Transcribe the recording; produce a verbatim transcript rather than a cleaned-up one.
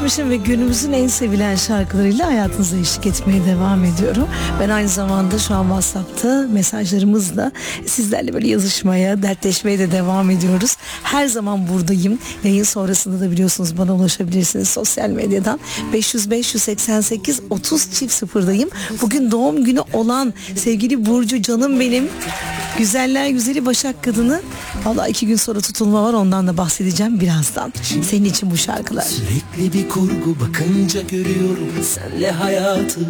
geçmişin ve günümüzün en sevilen şarkılarıyla hayatınıza eşlik etmeye devam ediyorum. Ben aynı zamanda şu an WhatsApp'ta mesajlarımızla sizlerle böyle yazışmaya, dertleşmeye de devam ediyoruz. Her zaman buradayım. Yayın sonrasında da biliyorsunuz bana ulaşabilirsiniz sosyal medyadan. beş yüz beş yüz seksen sekiz otuz çift sıfırdayım. Bugün doğum günü olan sevgili Burcu canım benim. Güzeller güzeli Başak kadını. Vallahi iki gün sonra tutulma var, ondan da bahsedeceğim birazdan. Senin için bu şarkılar. Sürekli bir kurgu bakınca görüyorum senle hayatı.